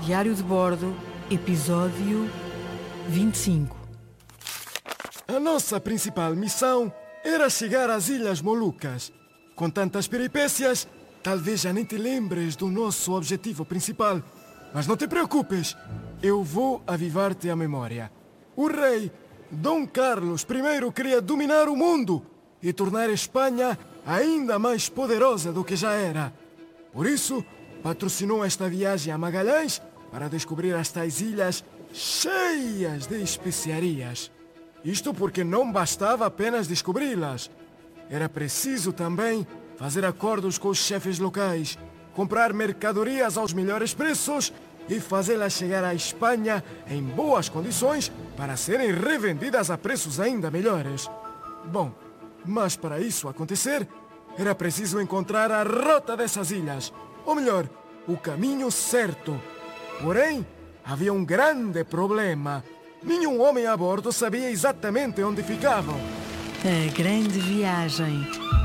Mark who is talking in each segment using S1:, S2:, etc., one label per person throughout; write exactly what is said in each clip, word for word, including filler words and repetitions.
S1: Diário de Bordo, episódio vinte e cinco.
S2: A nossa principal missão era chegar às Ilhas Molucas. Com tantas peripécias, talvez já nem te lembres do nosso objetivo principal. Mas não te preocupes, eu vou avivar-te a memória. O rei Dom Carlos I queria dominar o mundo e tornar a Espanha ainda mais poderosa do que já era. Por isso, patrocinou esta viagem a Magalhães para descobrir as tais ilhas cheias de especiarias. Isto porque não bastava apenas descobri-las. Era preciso também fazer acordos com os chefes locais, comprar mercadorias aos melhores preços e fazê-las chegar à Espanha em boas condições para serem revendidas a preços ainda melhores. Bom, mas para isso acontecer, era preciso encontrar a rota dessas ilhas, ou melhor, o caminho certo. Porém, havia um grande problema. Nenhum homem a bordo sabia exatamente onde ficavam.
S1: A grande viagem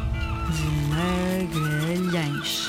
S1: de Magalhães.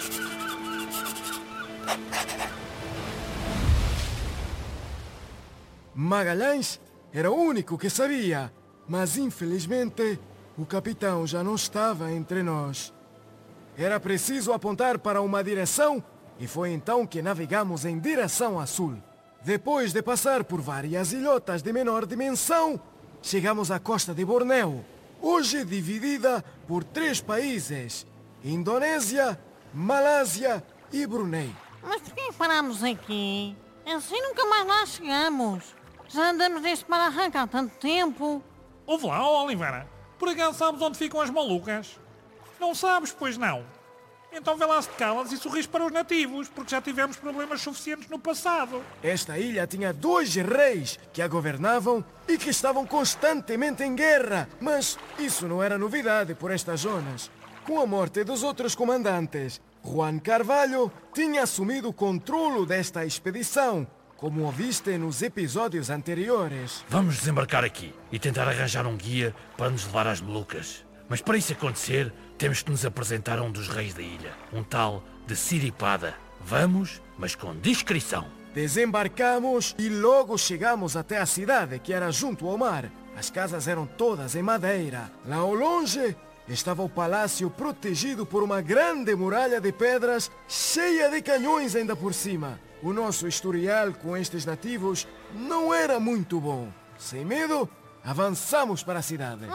S2: Magalhães era o único que sabia, mas infelizmente o capitão já não estava entre nós. Era preciso apontar para uma direção e foi então que navegamos em direção a sul. Depois de passar por várias ilhotas de menor dimensão, chegamos à costa de Bornéu, hoje dividida por três países: Indonésia, Malásia e Brunei.
S3: Mas por que paramos aqui? Assim nunca mais lá chegamos. Já andamos neste para-arranca há tanto tempo.
S4: Ouve lá, ó Oliveira. Por acaso sabes onde ficam as Molucas? Não sabes, pois não? Então vê lá se te calas e sorris para os nativos, porque já tivemos problemas suficientes no passado.
S2: Esta ilha tinha dois reis que a governavam e que estavam constantemente em guerra. Mas isso não era novidade por estas zonas. Com a morte dos outros comandantes, Juan Carvalho tinha assumido o controlo desta expedição, como ouviste nos episódios anteriores.
S5: Vamos desembarcar aqui e tentar arranjar um guia para nos levar às Molucas. Mas para isso acontecer, temos que nos apresentar a um dos reis da ilha, um tal de Siripada. Vamos, mas com discrição.
S2: Desembarcamos e logo chegamos até a cidade, que era junto ao mar. As casas eram todas em madeira. Lá ao longe estava o palácio protegido por uma grande muralha de pedras cheia de canhões ainda por cima. O nosso historial com estes nativos não era muito bom. Sem medo, avançamos para a cidade.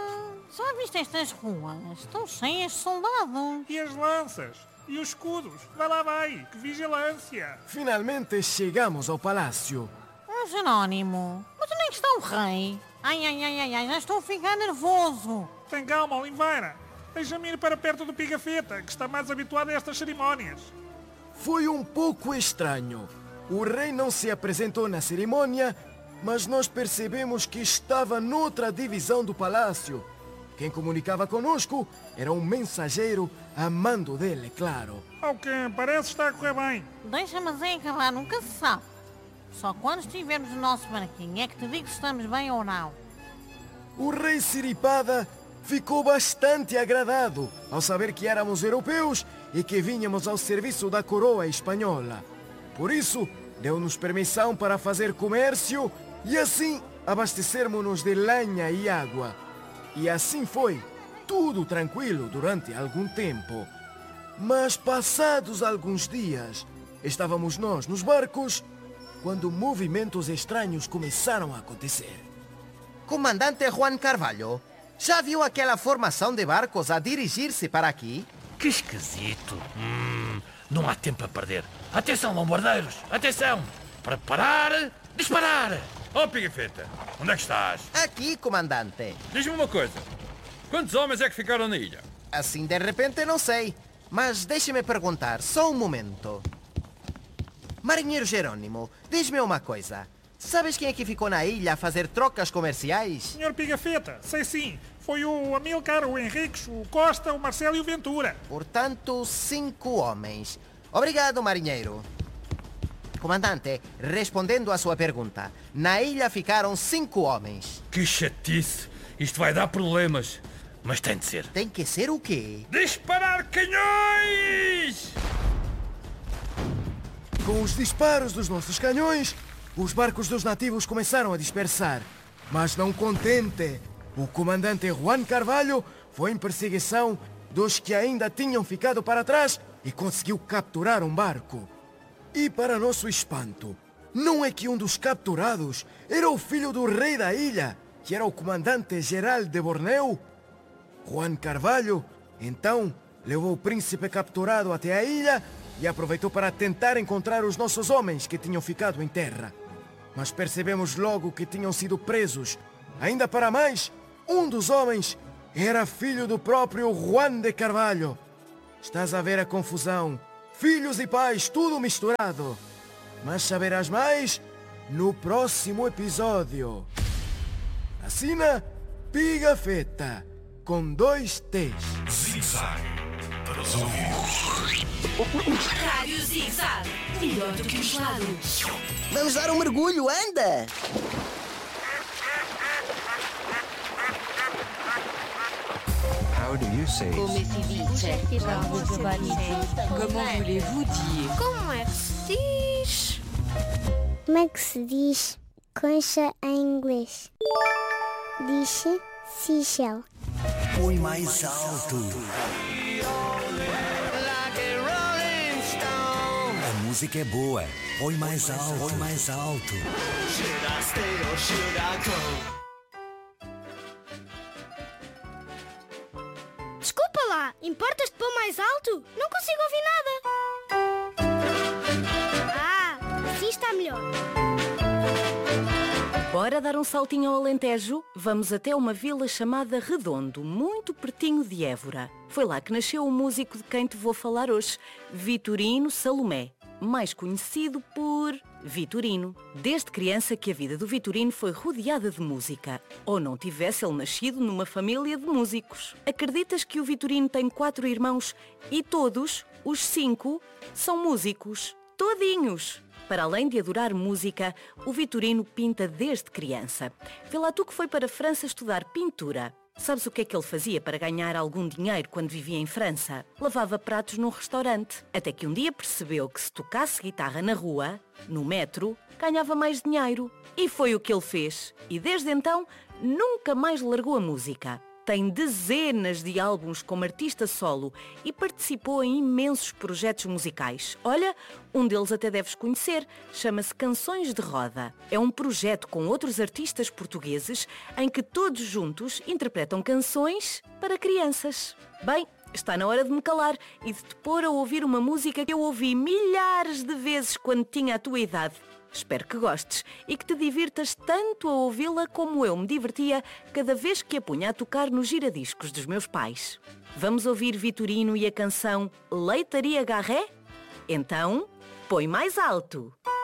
S3: Já viste estas ruas? Estão cheias de soldados.
S4: E as lanças? E os escudos? Vai lá, vai! Que vigilância!
S2: Finalmente chegamos ao palácio.
S3: Oh, Jerónimo, mas onde é que está o rei? Ai, ai, ai, ai, ai, já estou a ficar nervoso.
S4: Tem calma, Oliveira. Deixa-me ir para perto do Pigafetta, que está mais habituado a estas cerimónias.
S2: Foi um pouco estranho. O rei não se apresentou na cerimônia, mas nós percebemos que estava noutra divisão do palácio. Quem comunicava conosco era um mensageiro a mando dele, claro.
S4: Ao que parece está a correr bem.
S3: Deixa-me Zé acabar, nunca se sabe. Só quando estivermos no nosso barquinho é que te digo se estamos bem ou não.
S2: O rei Siripada ficou bastante agradado ao saber que éramos europeus e que vínhamos ao serviço da coroa espanhola. Por isso, deu-nos permissão para fazer comércio e assim abastecermos-nos de lenha e água. E assim foi, tudo tranquilo durante algum tempo. Mas passados alguns dias, estávamos nós nos barcos quando movimentos estranhos começaram a acontecer.
S6: Comandante Juan Carvalho, já viu aquela formação de barcos a dirigir-se para aqui?
S5: Que esquisito. Hum, não há tempo a perder. Atenção, bombardeiros! Atenção! Preparar, disparar!
S7: Oh, Pigafetta, onde é que estás?
S6: Aqui, comandante.
S7: Diz-me uma coisa. Quantos homens é que ficaram na ilha?
S6: Assim de repente não sei. Mas deixe-me perguntar, só um momento. Marinheiro Jerônimo, diz-me uma coisa. Sabes quem é que ficou na ilha a fazer trocas comerciais?
S4: Senhor Pigafetta, sei sim. Foi o Amílcar, o Henriques, o Costa, o Marcelo e o Ventura.
S6: Portanto, cinco homens. Obrigado, marinheiro. Comandante, respondendo à sua pergunta, na ilha ficaram cinco homens.
S5: Que chatice! Isto vai dar problemas. Mas tem de ser.
S6: Tem que ser o quê?
S7: Disparar canhões!
S2: Com os disparos dos nossos canhões, os barcos dos nativos começaram a dispersar. Mas não contente, o comandante Juan Carvalho foi em perseguição dos que ainda tinham ficado para trás e conseguiu capturar um barco. E para nosso espanto, não é que um dos capturados era o filho do rei da ilha, que era o comandante geral de Bornéu? Juan Carvalho, então, levou o príncipe capturado até a ilha e aproveitou para tentar encontrar os nossos homens que tinham ficado em terra. Mas percebemos logo que tinham sido presos. Ainda para mais, um dos homens era filho do próprio Juan de Carvalho. Estás a ver a confusão? Filhos e pais, tudo misturado. Mas saberás mais no próximo episódio. Assina Pigafetta, com dois T's.
S8: Zig-Zag, para os ouvidos.
S1: Rádio Zig-Zag, melhor do que um gelado.
S9: Vamos dar um mergulho, anda!
S10: How do you say?
S11: Come si dice?
S1: Comment voulez-vous dire?
S11: Como é que se diz?
S12: Como é que se diz concha em inglês? Diz-se seashell.
S10: Põe mais alto. A música é boa. Põe mais alto. Põe mais alto.
S12: Desculpa lá, importas-te pôr mais alto? Não consigo ouvir nada. Ah, assim está melhor.
S1: Bora dar um saltinho ao Alentejo? Vamos até uma vila chamada Redondo, muito pertinho de Évora. Foi lá que nasceu o músico de quem te vou falar hoje, Vitorino Salomé, mais conhecido por Vitorino. Desde criança que a vida do Vitorino foi rodeada de música. Ou não tivesse ele nascido numa família de músicos. Acreditas que o Vitorino tem quatro irmãos e todos, os cinco, são músicos? Todinhos! Para além de adorar música, o Vitorino pinta desde criança. Vê lá tu que foi para a França estudar pintura. Sabes o que é que ele fazia para ganhar algum dinheiro quando vivia em França? Lavava pratos num restaurante. Até que um dia percebeu que se tocasse guitarra na rua, no metro, ganhava mais dinheiro. E foi o que ele fez. E desde então, nunca mais largou a música. Tem dezenas de álbuns como artista solo e participou em imensos projetos musicais. Olha, um deles até deves conhecer, chama-se Canções de Roda. É um projeto com outros artistas portugueses em que todos juntos interpretam canções para crianças. Bem, está na hora de me calar e de te pôr a ouvir uma música que eu ouvi milhares de vezes quando tinha a tua idade. Espero que gostes e que te divirtas tanto a ouvi-la como eu me divertia cada vez que a punha a tocar nos giradiscos dos meus pais. Vamos ouvir Vitorino e a canção Leitaria Garré? Então, põe mais alto!